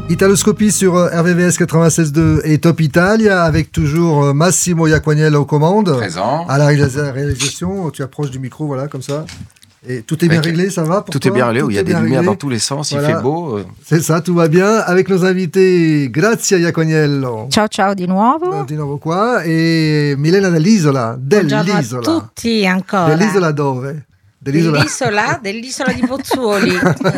Italoscopie sur RVVS 96.2 et Top Italia avec toujours Massimo Iaquaniello aux commandes. Présent. À la réalisation, tu approches du micro, voilà, comme ça. Et tout est bien réglé, ça va pour Tout toi? est bien réglé, il y a des lumières dans tous les sens, voilà. Il fait beau. C'est ça, tout va bien. Avec nos invités, grazie Iaquaniello. Ciao ciao di nuovo. Di nuovo qua. E Milena dell'Isola. Buongiorno a tutti ancora. Dell'Isola dove? Dell'isola di Pozzuoli.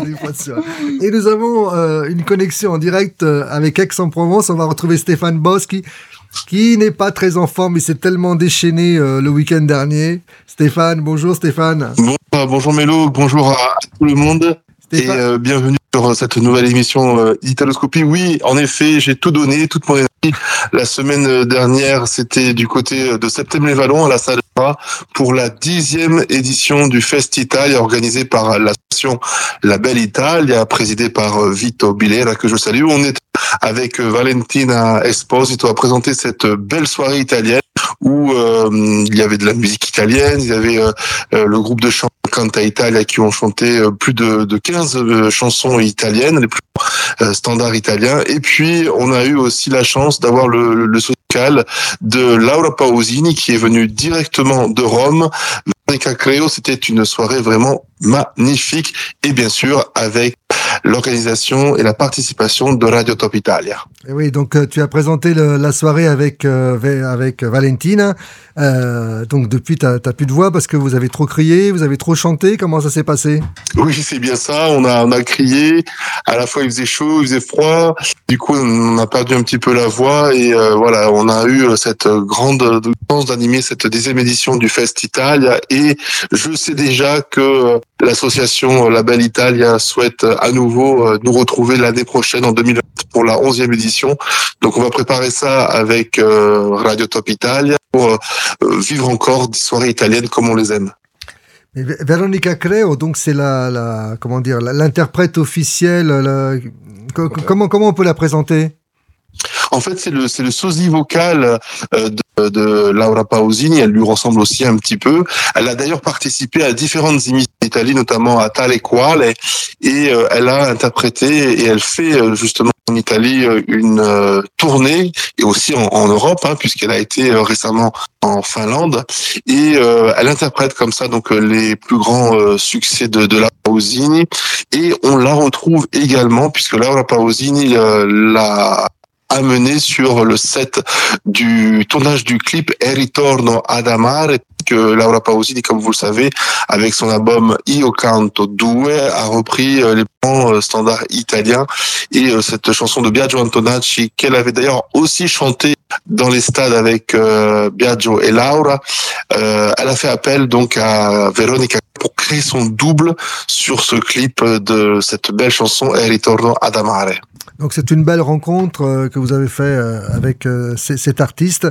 Et nous avons une connexion en direct avec Aix-en-Provence. On va retrouver Stéphane Boss qui n'est pas très en forme, mais s'est tellement déchaîné le week-end dernier. Stéphane, bonjour Stéphane. Bonjour Mélo, bonjour à tout le monde. Stéphane. Et bienvenue sur cette nouvelle émission Italoscopie. Oui, en effet, j'ai tout donné, toute mon énergie. La semaine dernière, c'était du côté de Septembre-les-Vallons à la salle pour la 10e édition du Fest Italia organisée par l'association La Belle Italia, présidée par Vito Bilera, que je salue. On est avec Valentina Esposito à présenter cette belle soirée italienne où il y avait de la musique italienne, il y avait le groupe de chant Canta Italia qui ont chanté plus de 15 chansons italiennes, les plus standards italiens. Et puis, on a eu aussi la chance d'avoir le social de Laura Pausini qui est venue directement de Rome. Veronica Creo, c'était une soirée vraiment magnifique et bien sûr avec l'organisation et la participation de Radio Top Italia. Et oui, donc tu as présenté la soirée avec Valentina. Donc depuis, t'as plus de voix parce que vous avez trop crié, vous avez trop chanté. Comment ça s'est passé? Oui, c'est bien ça. On a crié. À la fois, il faisait chaud, il faisait froid. Du coup, on a perdu un petit peu la voix et voilà, on a eu cette grande chance d'animer cette 10e édition du Fest Italia. Et je sais déjà que l'association La Belle Italia souhaite à nouveau nous retrouver l'année prochaine en 2020 pour la 11e édition. Donc on va préparer ça avec Radio Top Italia pour vivre encore des soirées italiennes comme on les aime. Mais Veronica Creo, donc c'est l'interprète officielle. Comment on peut la présenter? En fait, c'est le sosie vocal de Laura Pausini. Elle lui ressemble aussi un petit peu. Elle a d'ailleurs participé à différentes émissions d'Italie, notamment à Tale Quale, et elle a interprété et elle fait justement en Italie une tournée et aussi en Europe, puisqu'elle a été récemment en Finlande, et elle interprète comme ça donc les plus grands succès de Laura Pausini, et on la retrouve également puisque Laura Pausini l'a amené sur le set du tournage du clip E Ritorno ad Amare, que Laura Pausini, comme vous le savez, avec son album Io Canto Due, a repris les plans standards italiens et cette chanson de Biagio Antonacci, qu'elle avait d'ailleurs aussi chanté dans les stades avec Biagio et Laura. Elle a fait appel donc à Veronica pour créer son double sur ce clip de cette belle chanson E Ritorno ad Amare. Donc c'est une belle rencontre que vous avez fait avec cet artiste.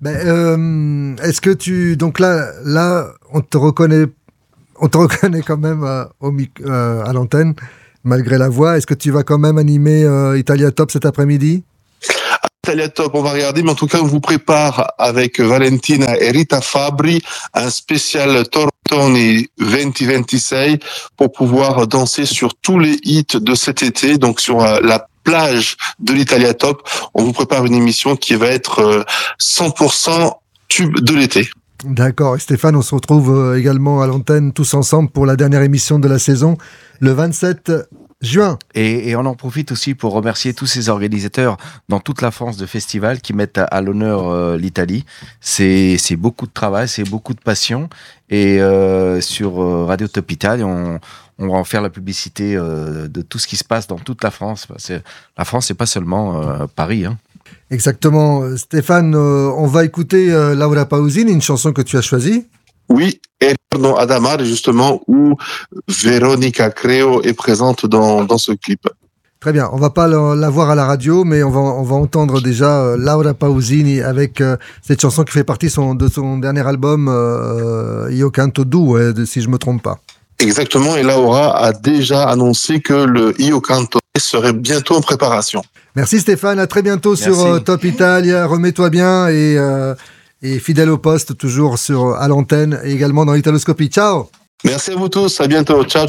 Est-ce que donc là on te reconnaît quand même à l'antenne malgré la voix. Est-ce que tu vas quand même animer Italia Top cet après-midi? Italia Top, on va regarder, mais en tout cas on vous prépare avec Valentina et Rita Fabri un spécial Tortoni 2026 pour pouvoir danser sur tous les hits de cet été, donc sur la plage de l'Italia Top. On vous prépare une émission qui va être 100% tube de l'été. D'accord. Et Stéphane, on se retrouve également à l'antenne tous ensemble pour la dernière émission de la saison, le 27 juin. Et on en profite aussi pour remercier tous ces organisateurs dans toute la France de festivals qui mettent à l'honneur l'Italie. C'est beaucoup de travail, c'est beaucoup de passion. Et sur Radio Top Italia, on va en faire la publicité de tout ce qui se passe dans toute la France. La France, c'est pas seulement Paris. Exactement. Stéphane, on va écouter Laura Pausini, une chanson que tu as choisie. Oui, E Ritorno ad Amare, justement, où Veronica Creo est présente dans ce clip. Très bien, on va pas la voir à la radio, mais on va entendre déjà Laura Pausini avec cette chanson qui fait partie de son dernier album Io Canto Due, si je me trompe pas. Exactement, et Laura a déjà annoncé que le Io Canto serait bientôt en préparation. Merci Stéphane, à très bientôt. Merci. Sur Top Italia, remets-toi bien et fidèle au poste, toujours à l'antenne et également dans l'Italoscopie. Ciao. Merci à vous tous, à bientôt, ciao.